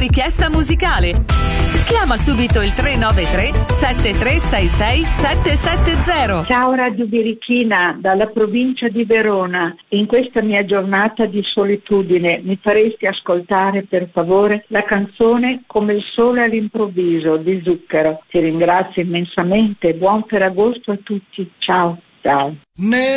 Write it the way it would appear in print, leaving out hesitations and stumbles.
richiesta musicale. Chiama subito il 393 7366 770. Ciao Radio Birichina, dalla provincia di Verona. In questa mia giornata di solitudine mi faresti ascoltare per favore la canzone Come il sole all'improvviso di Zucchero. Ti ringrazio immensamente, buon Ferragosto a tutti. Ciao.